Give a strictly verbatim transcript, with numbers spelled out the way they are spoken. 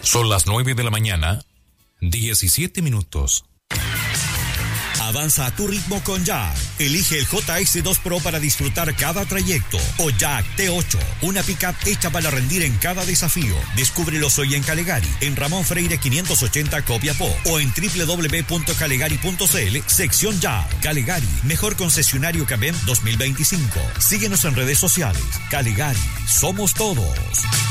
Son las nueve de la mañana, diecisiete minutos. Avanza a tu ritmo con Jack. Elige el J S dos Pro para disfrutar cada trayecto. O Jack T ocho, una pickup hecha para rendir en cada desafío. Descúbrelos hoy en Calegari, en Ramón Freire quinientos ochenta Copiapó, o en doble u doble u doble u punto calegari punto c l, sección Jack. Calegari, mejor concesionario Cabem dos mil veinticinco. Síguenos en redes sociales. Calegari, somos todos.